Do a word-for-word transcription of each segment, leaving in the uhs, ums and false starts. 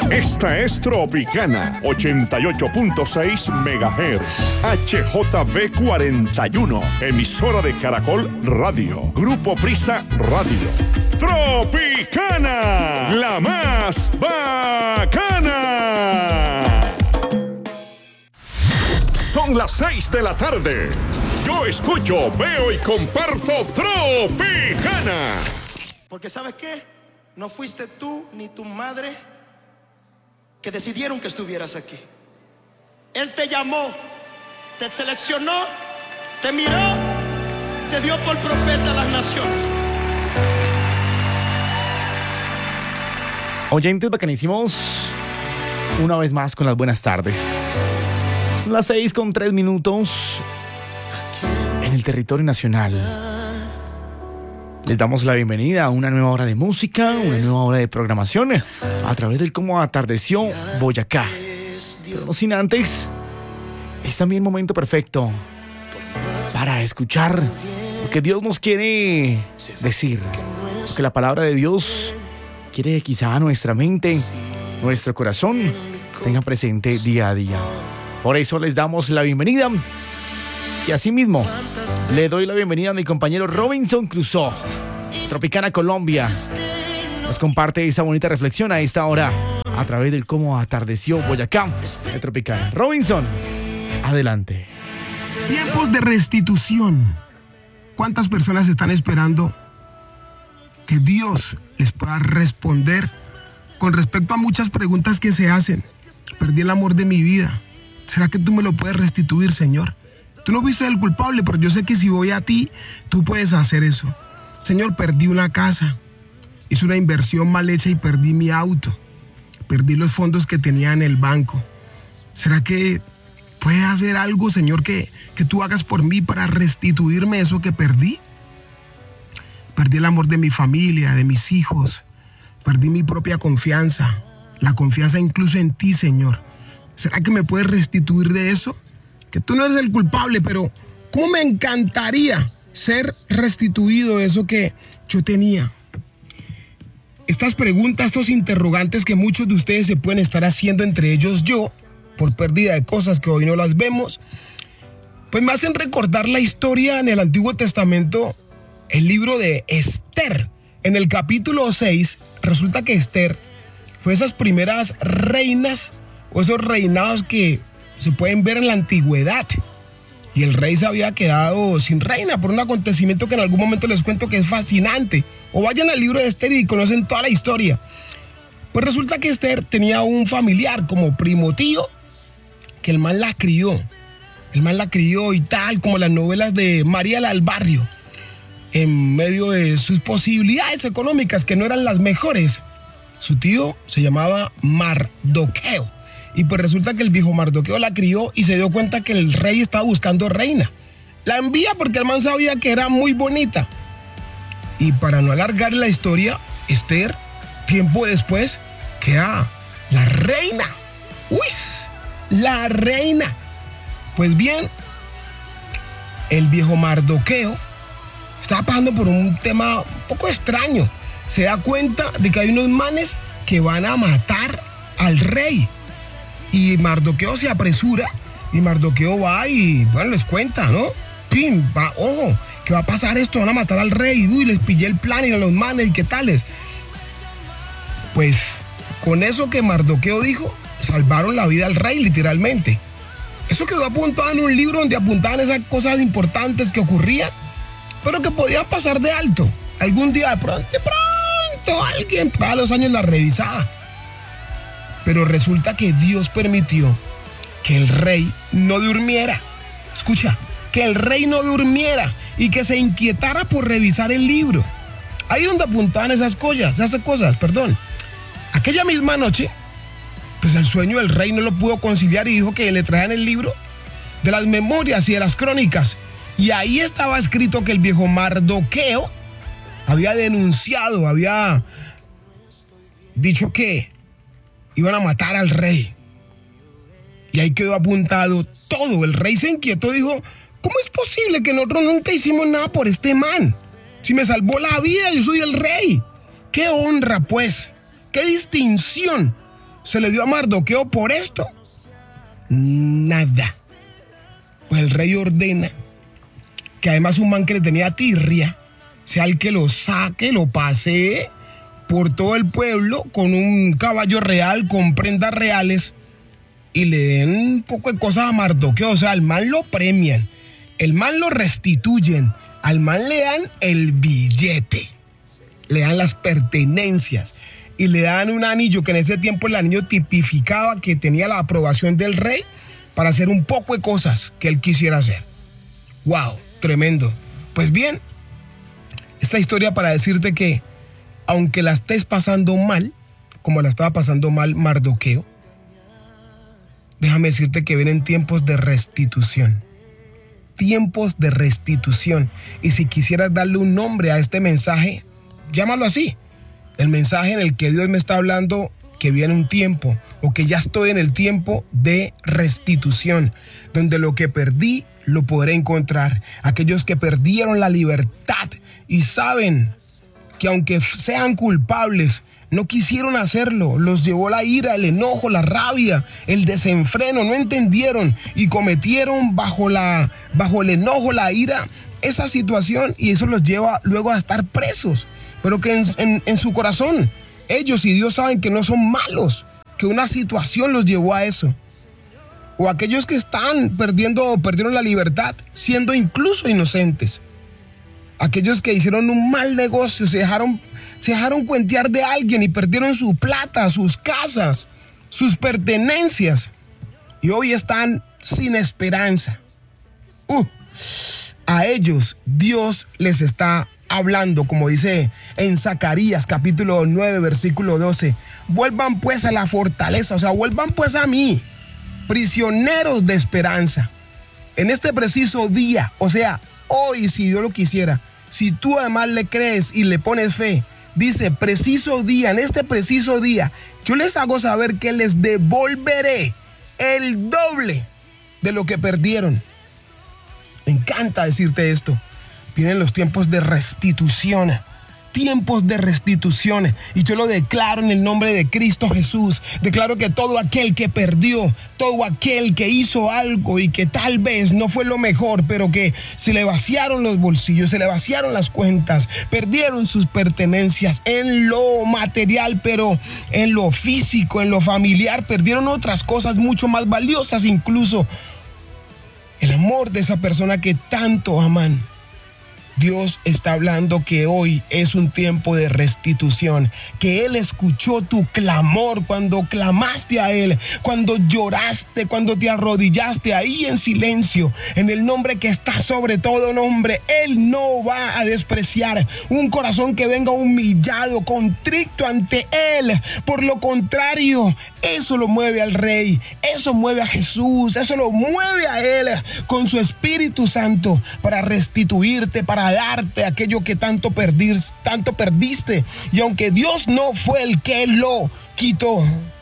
Esta es Tropicana, ochenta y ocho punto seis megahertz, H J B cuarenta y uno, emisora de Caracol Radio, Grupo Prisa Radio. Tropicana, la más bacana. Son las seis de la tarde. Yo escucho, veo y comparto Tropicana. Porque ¿sabes qué? No fuiste tú ni tu madre que decidieron que estuvieras aquí. Él te llamó, te seleccionó, te miró, te dio por profeta a las naciones. Oyentes bacanísimos, una vez más con las buenas tardes. Las seis con tres minutos en el territorio nacional. Les damos la bienvenida a una nueva hora de música, una nueva hora de programación a través del Cómo Atardeció Boyacá. Pero no sin antes, es también momento perfecto para escuchar lo que Dios nos quiere decir. Lo que la palabra de Dios quiere quizá nuestra mente, nuestro corazón tenga presente día a día. Por eso les damos la bienvenida. Y asimismo, le doy la bienvenida a mi compañero Robinson Crusoe, Tropicana Colombia. Nos comparte esta bonita reflexión a esta hora a través del Cómo Atardeció Boyacá de Tropicana. Robinson, adelante. Tiempos de restitución. ¿Cuántas personas están esperando que Dios les pueda responder con respecto a muchas preguntas que se hacen? Perdí el amor de mi vida. ¿Será que tú me lo puedes restituir, Señor? Tú no fuiste el culpable, pero yo sé que si voy a ti, tú puedes hacer eso. Señor, perdí una casa. Hice una inversión mal hecha y perdí mi auto. Perdí los fondos que tenía en el banco. ¿Será que puedes hacer algo, Señor, que, que tú hagas por mí para restituirme eso que perdí? Perdí el amor de mi familia, de mis hijos. Perdí mi propia confianza. La confianza incluso en ti, Señor. ¿Será que me puedes restituir de eso? Que tú no eres el culpable, pero ¿cómo me encantaría ser restituido de eso que yo tenía? Estas preguntas, estos interrogantes que muchos de ustedes se pueden estar haciendo, entre ellos yo, por pérdida de cosas que hoy no las vemos, pues me hacen recordar la historia en el Antiguo Testamento, el libro de Esther. En el capítulo seis, resulta que Esther fue esas primeras reinas o esos reinados que se pueden ver en la antigüedad. Y el rey se había quedado sin reina por un acontecimiento que en algún momento les cuento que es fascinante. O vayan al libro de Esther y conocen toda la historia. Pues resulta que Esther tenía un familiar como primo tío, que el man la crió. El man la crió y tal, como las novelas de María la del Barrio. En medio de sus posibilidades económicas, que no eran las mejores, su tío se llamaba Mardoqueo. Y pues resulta que el viejo Mardoqueo la crió y se dio cuenta que el rey estaba buscando reina. La envía porque el man sabía que era muy bonita. Y para no alargar la historia, Esther, tiempo después, queda la reina. ¡Uy! La reina. Pues bien, el viejo Mardoqueo estaba pasando por un tema un poco extraño. Se da cuenta de que hay unos manes que van a matar al rey. Y Mardoqueo se apresura y Mardoqueo va y, bueno, les cuenta, ¿no? Pim, va, ojo, que va a pasar esto, van a matar al rey. Uy, les pillé el plan y a los manes y qué tales. Pues con eso que Mardoqueo dijo, salvaron la vida al rey, literalmente. Eso quedó apuntado en un libro donde apuntaban esas cosas importantes que ocurrían, pero que podían pasar de alto. Algún día de pronto, de pronto alguien para los años la revisaba. Pero resulta que Dios permitió que el rey no durmiera. Escucha, que el rey no durmiera y que se inquietara por revisar el libro. Ahí donde apuntaban esas cosas, esas cosas, perdón. Aquella misma noche, pues el sueño del rey no lo pudo conciliar y dijo que le traían el libro de las memorias y de las crónicas. Y ahí estaba escrito que el viejo Mardoqueo había denunciado, había dicho que iban a matar al rey. Y ahí quedó apuntado todo. El rey se inquietó, dijo, ¿cómo es posible que nosotros nunca hicimos nada por este man? Si me salvó la vida, yo soy el rey. ¡Qué honra, pues! ¡Qué distinción se le dio a Mardoqueo por esto? Nada. Pues el rey ordena que además un man que le tenía tirria sea el que lo saque, lo pasee por todo el pueblo con un caballo real, con prendas reales, y le den un poco de cosas a Mardoqueo. O sea, al man lo premian, el man lo restituyen, al man le dan el billete, le dan las pertenencias y le dan un anillo, que en ese tiempo el anillo tipificaba que tenía la aprobación del rey para hacer un poco de cosas que él quisiera hacer. ¡Wow! Tremendo. Pues bien, esta historia para decirte que aunque la estés pasando mal, como la estaba pasando mal Mardoqueo, déjame decirte que vienen tiempos de restitución. Tiempos de restitución. Y si quisieras darle un nombre a este mensaje, llámalo así. El mensaje en el que Dios me está hablando que viene un tiempo, o que ya estoy en el tiempo de restitución, donde lo que perdí lo podré encontrar. Aquellos que perdieron la libertad y saben que aunque sean culpables, no quisieron hacerlo, los llevó la ira, el enojo, la rabia, el desenfreno, no entendieron y cometieron bajo, la, bajo el enojo, la ira, esa situación, y eso los lleva luego a estar presos, pero que en, en, en su corazón ellos y Dios saben que no son malos, que una situación los llevó a eso. O aquellos que están perdiendo, perdieron la libertad siendo incluso inocentes. Aquellos que hicieron un mal negocio, se dejaron, se dejaron cuentear de alguien y perdieron su plata, sus casas, sus pertenencias. Y hoy están sin esperanza. Uh, a ellos Dios les está hablando, como dice en Zacarías capítulo nueve versículo doce. Vuelvan pues a la fortaleza, o sea, vuelvan pues a mí, prisioneros de esperanza. En este preciso día, o sea, hoy, si Dios lo quisiera, si tú además le crees y le pones fe, dice preciso día, en este preciso día, yo les hago saber que les devolveré el doble de lo que perdieron. Me encanta decirte esto. Vienen los tiempos de restitución. Tiempos de restitución. Y yo lo declaro en el nombre de Cristo Jesús. Declaro que todo aquel que perdió, todo aquel que hizo algo y que tal vez no fue lo mejor, pero que se le vaciaron los bolsillos, se le vaciaron las cuentas, perdieron sus pertenencias en lo material, pero en lo físico, en lo familiar, perdieron otras cosas mucho más valiosas, incluso el amor de esa persona que tanto aman. Dios está hablando que hoy es un tiempo de restitución, que Él escuchó tu clamor cuando clamaste a Él, cuando lloraste, cuando te arrodillaste ahí en silencio, en el nombre que está sobre todo nombre. Él no va a despreciar un corazón que venga humillado, contrito ante Él. Por lo contrario, eso lo mueve al Rey, eso mueve a Jesús, eso lo mueve a Él con su Espíritu Santo para restituirte, para darte aquello que tanto perdiste, tanto perdiste. Y aunque Dios no fue el que lo quitó,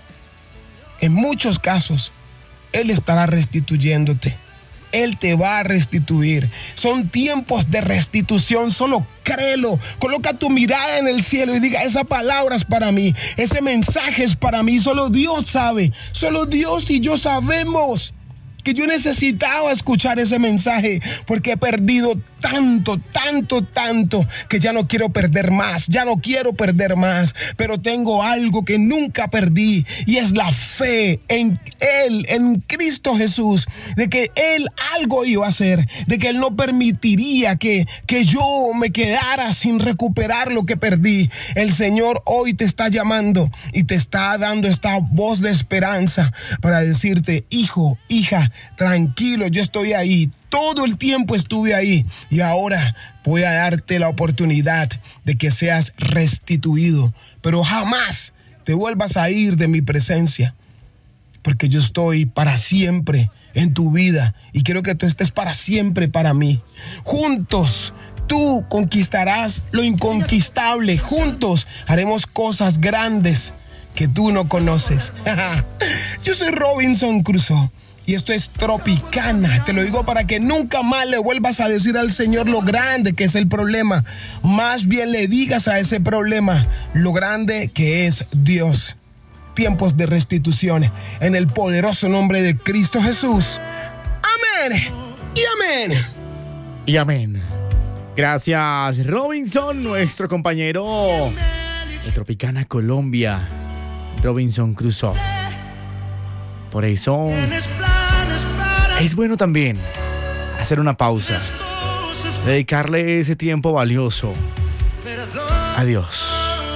en muchos casos Él estará restituyéndote. Él te va a restituir. Son tiempos de restitución. Solo créelo. Coloca tu mirada en el cielo y diga: esa palabra es para mí, ese mensaje es para mí. Solo Dios sabe, solo Dios y yo sabemos que yo necesitaba escuchar ese mensaje, porque he perdido tanto, tanto, tanto, que ya no quiero perder más, ya no quiero perder más, pero tengo algo que nunca perdí, y es la fe en Él, en Cristo Jesús, de que Él algo iba a hacer, de que Él no permitiría que, que yo me quedara sin recuperar lo que perdí. El Señor hoy te está llamando y te está dando esta voz de esperanza para decirte: hijo, hija, tranquilo, yo estoy ahí. Todo el tiempo estuve ahí y ahora voy a darte la oportunidad de que seas restituido, pero jamás te vuelvas a ir de mi presencia, porque yo estoy para siempre en tu vida y quiero que tú estés para siempre para mí. Juntos tú conquistarás lo inconquistable, juntos haremos cosas grandes que tú no conoces. Yo soy Robinson Crusoe y esto es Tropicana. Te lo digo para que nunca más le vuelvas a decir al Señor lo grande que es el problema. Más bien le digas a ese problema lo grande que es Dios. tiempos de restitución. En el poderoso nombre de Cristo Jesús. Amén y amén. Y amén. Gracias, Robinson, nuestro compañero de Tropicana Colombia, Robinson Crusoe. Por eso es bueno también hacer una pausa, dedicarle ese tiempo valioso a Dios.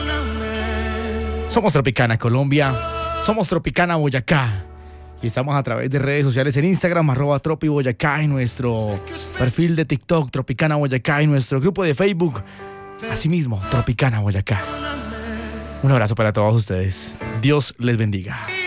Somos Tropicana Colombia, somos Tropicana Boyacá y estamos a través de redes sociales en Instagram, arroba Tropi Boyacá, y nuestro perfil de TikTok, Tropicana Boyacá, y nuestro grupo de Facebook, asimismo, Tropicana Boyacá. Un abrazo para todos ustedes. Dios les bendiga.